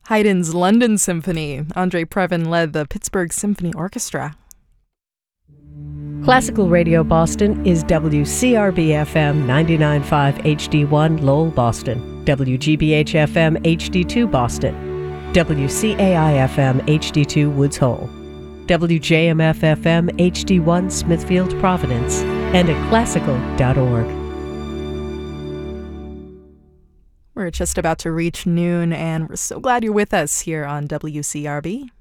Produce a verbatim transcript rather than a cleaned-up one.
Haydn's London Symphony. Andre Previn led the Pittsburgh Symphony Orchestra. Classical Radio Boston is W C R B F M ninety-nine point five H D one Lowell, Boston, W G B H F M H D two Boston, W C A I F M H D two Woods Hole, W J M F F M H D one Smithfield, Providence, and at classical dot org. We're just about to reach noon, and we're so glad you're with us here on W C R B.